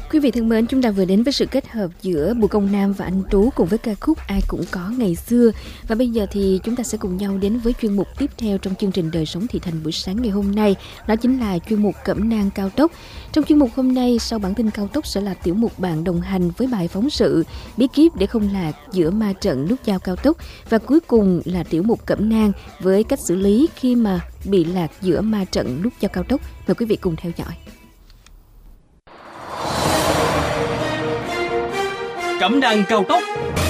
Quý vị thân mến, chúng ta vừa đến với sự kết hợp giữa Bùi Công Nam và anh Tú cùng với ca khúc Ai Cũng Có Ngày Xưa. Và bây giờ thì chúng ta sẽ cùng nhau đến với chuyên mục tiếp theo trong chương trình Đời Sống Thị Thành buổi sáng ngày hôm nay. Đó chính là chuyên mục Cẩm nang cao tốc. Trong chuyên mục hôm nay, sau bản tin cao tốc sẽ là tiểu mục Bạn đồng hành với bài phóng sự bí kíp để không lạc giữa ma trận nút giao cao tốc. Và cuối cùng là tiểu mục Cẩm nang với cách xử lý khi mà bị lạc giữa ma trận nút giao cao tốc. Mời quý vị cùng theo dõi. Cẩm nang cao tốc.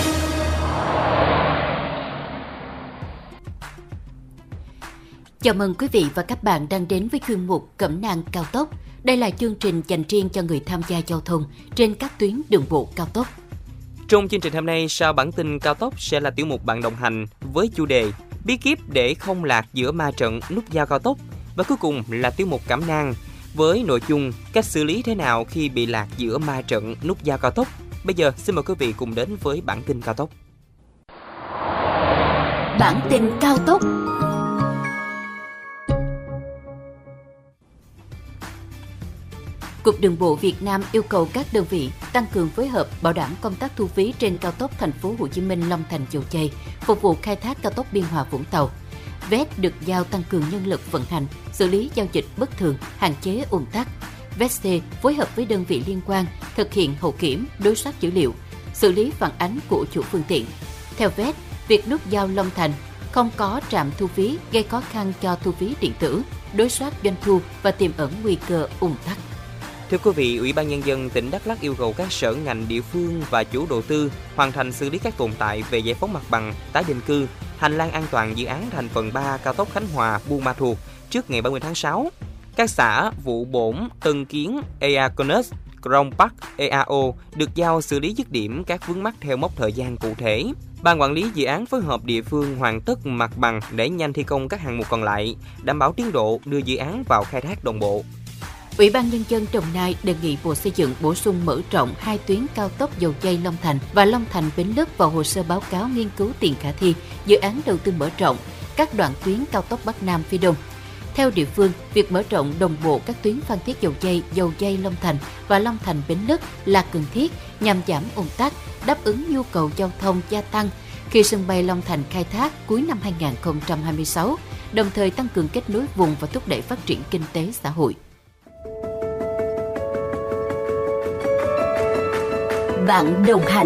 Chào mừng quý vị và các bạn đang đến với chuyên mục Cẩm nang cao tốc. Đây là chương trình dành riêng cho người tham gia giao thông trên các tuyến đường bộ cao tốc. Trong chương trình hôm nay, sau bản tin cao tốc sẽ là tiểu mục Bạn đồng hành với chủ đề bí kíp để không lạc giữa ma trận nút giao cao tốc. Và cuối cùng là tiểu mục Cẩm nang với nội dung cách xử lý thế nào khi bị lạc giữa ma trận nút giao cao tốc. Bây giờ xin mời quý vị cùng đến với bản tin cao tốc. Bản tin cao tốc. Cục Đường bộ Việt Nam yêu cầu các đơn vị tăng cường phối hợp bảo đảm công tác thu phí trên cao tốc Thành phố Hồ Chí Minh - Long Thành - Dầu Giây, phục vụ khai thác cao tốc Biên Hòa - Vũng Tàu. VET được giao tăng cường nhân lực vận hành, xử lý giao dịch bất thường, hạn chế ùn tắc. VETC phối hợp với đơn vị liên quan thực hiện hậu kiểm, đối soát dữ liệu, xử lý phản ánh của chủ phương tiện. Theo VET, việc nút giao Long Thành không có trạm thu phí gây khó khăn cho thu phí điện tử, đối soát doanh thu và tiềm ẩn nguy cơ ùn tắc. Thưa quý vị, Ủy ban Nhân dân tỉnh Đắk Lắk yêu cầu các sở ngành địa phương và chủ đầu tư hoàn thành xử lý các tồn tại về giải phóng mặt bằng, tái định cư, hành lang an toàn dự án thành phần 3 cao tốc Khánh Hòa - Buôn Ma Thuột trước ngày 30 tháng 6. Các xã Vụ Bổn, Tân Kiến, Ea Conus, Crong Park, EAO được giao xử lý dứt điểm các vướng mắc theo mốc thời gian cụ thể. Ban quản lý dự án phối hợp địa phương hoàn tất mặt bằng để nhanh thi công các hạng mục còn lại, đảm bảo tiến độ đưa dự án vào khai thác đồng bộ. Ủy ban Nhân dân Đồng Nai đề nghị Bộ Xây dựng bổ sung mở rộng 2 tuyến cao tốc Dầu Giây - Long Thành và Long Thành - Bến Lức vào hồ sơ báo cáo nghiên cứu tiền khả thi dự án đầu tư mở rộng các đoạn tuyến cao tốc Bắc Nam phía Đông. Theo địa phương, việc mở rộng đồng bộ các tuyến Phan Thiết - Dầu Giây - Long Thành và Long Thành - Bến Lức là cần thiết nhằm giảm ùn tắc, đáp ứng nhu cầu giao thông gia tăng khi sân bay Long Thành khai thác cuối năm 2026, đồng thời tăng cường kết nối vùng và thúc đẩy phát triển kinh tế xã hội. Bạn đồng hành.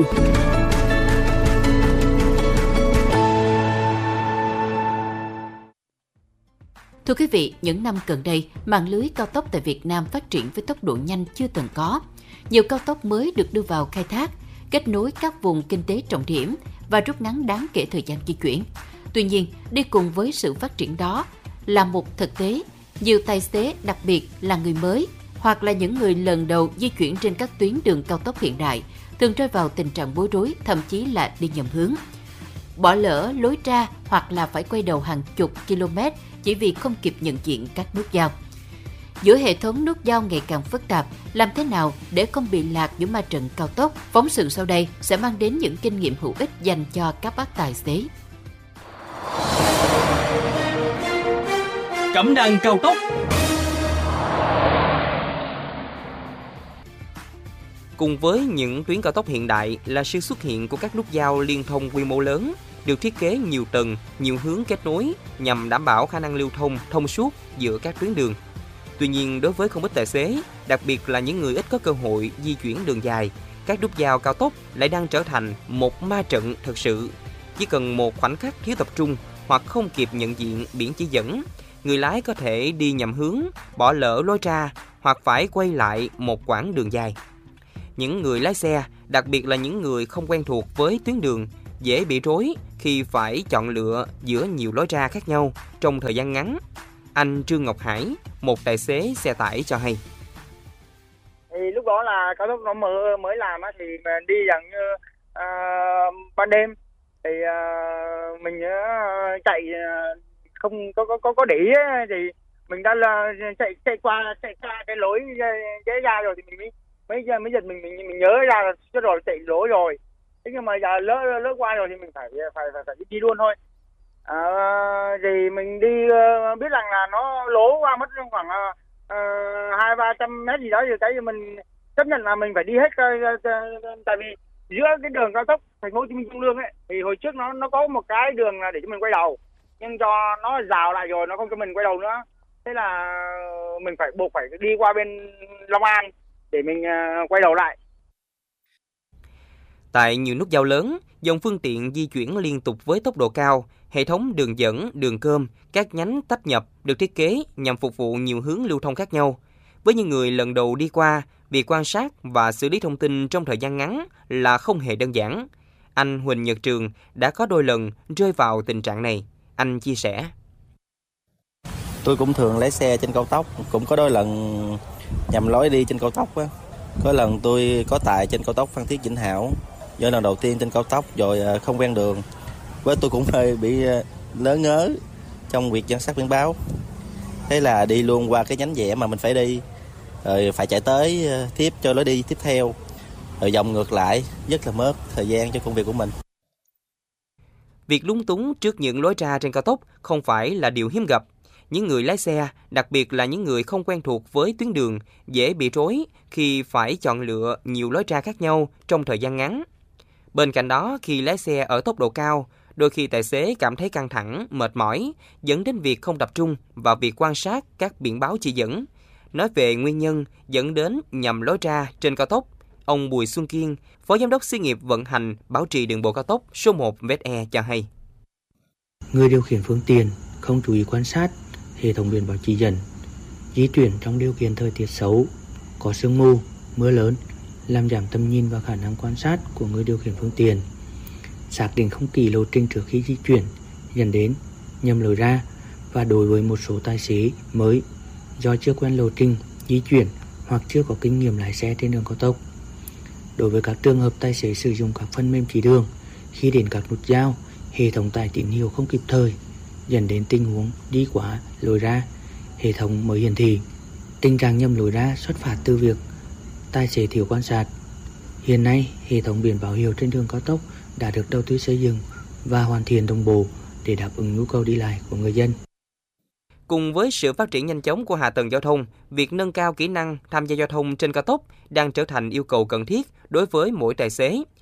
Thưa quý vị, những năm gần đây, mạng lưới cao tốc tại Việt Nam phát triển với tốc độ nhanh chưa từng có. Nhiều cao tốc mới được đưa vào khai thác, kết nối các vùng kinh tế trọng điểm và rút ngắn đáng kể thời gian di chuyển. Tuy nhiên, đi cùng với sự phát triển đó là một thực tế, nhiều tài xế, đặc biệt là người mới hoặc là những người lần đầu di chuyển trên các tuyến đường cao tốc hiện đại, thường rơi vào tình trạng bối rối, thậm chí là đi nhầm hướng. Bỏ lỡ lối ra hoặc là phải quay đầu hàng chục km chỉ vì không kịp nhận diện các nút giao. Giữa hệ thống nút giao ngày càng phức tạp, làm thế nào để không bị lạc giữa ma trận cao tốc? Phóng sự sau đây sẽ mang đến những kinh nghiệm hữu ích dành cho các bác tài xế. Cẩm nang cao tốc. Cùng với những tuyến cao tốc hiện đại là sự xuất hiện của các nút giao liên thông quy mô lớn, được thiết kế nhiều tầng, nhiều hướng kết nối nhằm đảm bảo khả năng lưu thông thông suốt giữa các tuyến đường. Tuy nhiên, đối với không ít tài xế, đặc biệt là những người ít có cơ hội di chuyển đường dài, các nút giao cao tốc lại đang trở thành một ma trận thực sự. Chỉ cần một khoảnh khắc thiếu tập trung hoặc không kịp nhận diện biển chỉ dẫn, người lái có thể đi nhầm hướng, bỏ lỡ lối ra hoặc phải quay lại một quãng đường dài. Những người lái xe, đặc biệt là những người không quen thuộc với tuyến đường, dễ bị rối khi phải chọn lựa giữa nhiều lối ra khác nhau trong thời gian ngắn. Anh Trương Ngọc Hải, một tài xế xe tải cho hay. Thì lúc đó là cao tốc nó mới làm á, thì mình đi dạng như ban đêm thì mình chạy không có để ý ấy, thì mình đã là chạy qua cái lối dễ ra rồi thì mình mới giật mình nhớ ra chứ rồi chạy lối rồi. Thế nhưng mà giờ lỡ qua rồi thì mình phải đi luôn thôi. Thì mình đi biết rằng là nó lố qua mất khoảng 200-300 mét gì đó, rồi cái mình chấp nhận là mình phải đi hết tại vì giữa cái đường cao tốc Thành phố Hồ Chí Minh Trung Lương ấy thì hồi trước nó có một cái đường là để cho mình quay đầu, nhưng cho nó rào lại rồi nó không cho mình quay đầu nữa, thế là mình buộc phải đi qua bên Long An để mình quay đầu lại. Tại nhiều nút giao lớn, dòng phương tiện di chuyển liên tục với tốc độ cao, hệ thống đường dẫn, đường cơm, các nhánh tấp nhập được thiết kế nhằm phục vụ nhiều hướng lưu thông khác nhau. Với những người lần đầu đi qua, việc quan sát và xử lý thông tin trong thời gian ngắn là không hề đơn giản. Anh Huỳnh Nhật Trường đã có đôi lần rơi vào tình trạng này. Anh chia sẻ. Tôi cũng thường lái xe trên cao tốc, cũng có đôi lần nhầm lối đi trên cao tốc á. Có lần tôi có tài trên cao tốc Phan Thiết Vĩnh Hảo, do lần đầu tiên trên cao tốc rồi không quen đường. Với tôi cũng hơi bị lớ ngớ trong việc giám sát biển báo. Thế là đi luôn qua cái nhánh rẽ mà mình phải đi, rồi phải chạy tới tiếp cho lối đi tiếp theo, rồi vòng ngược lại, rất là mất thời gian cho công việc của mình. Việc lúng túng trước những lối ra trên cao tốc không phải là điều hiếm gặp. Những người lái xe, đặc biệt là những người không quen thuộc với tuyến đường, dễ bị rối khi phải chọn lựa nhiều lối ra khác nhau trong thời gian ngắn. Bên cạnh đó, khi lái xe ở tốc độ cao, đôi khi tài xế cảm thấy căng thẳng, mệt mỏi, dẫn đến việc không tập trung vào việc quan sát các biển báo chỉ dẫn. Nói về nguyên nhân dẫn đến nhầm lối ra trên cao tốc, ông Bùi Xuân Kiên, Phó Giám đốc Xí nghiệp vận hành bảo trì đường bộ cao tốc số 1 VSE cho hay. Người điều khiển phương tiện không chú ý quan sát hệ thống biển báo chỉ dẫn, di chuyển trong điều kiện thời tiết xấu, có sương mù, mưa lớn, làm giảm tầm nhìn và khả năng quan sát của người điều khiển phương tiện. Xác định không kỹ lộ trình trước khi di chuyển, dẫn đến nhầm lối ra. Và đối với một số tài xế mới, do chưa quen lộ trình di chuyển hoặc chưa có kinh nghiệm lái xe trên đường cao tốc. Đối với các trường hợp tài xế sử dụng các phần mềm chỉ đường, khi đến các nút giao, hệ thống tải tín hiệu không kịp thời, dẫn đến tình huống đi quá lối ra, hệ thống mới hiển thị. Tình trạng nhầm lối ra xuất phát từ việc tài xế thiếu quan sát. Hiện nay, hệ thống biển báo hiệu trên đường cao tốc đã được đầu tư xây dựng và hoàn thiện đồng bộ để đáp ứng nhu cầu đi lại của người dân. Cùng với sự phát triển nhanh chóng của hạ tầng giao thông, việc nâng cao kỹ năng tham gia giao thông trên cao tốc đang trở thành yêu cầu cần thiết đối với mỗi tài xế.